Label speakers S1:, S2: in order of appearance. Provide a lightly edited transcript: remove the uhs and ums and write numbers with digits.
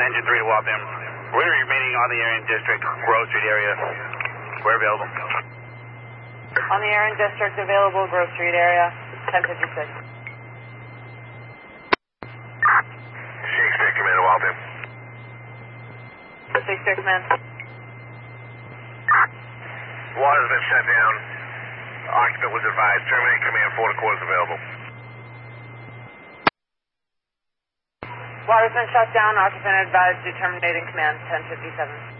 S1: engine 3 to Waltham. We're remaining on the Aaron District, Grove Street area. We're available.
S2: On the Aaron District, available, Grove Street area, 1056.
S1: Shakespeare, Commander Waltham.
S2: Shakespeare, Command.
S1: Water's been shut down. Occupant was advised. Terminate command, 4 quarters available.
S2: Water's been shut down. Occupant advised to terminating command, 1057.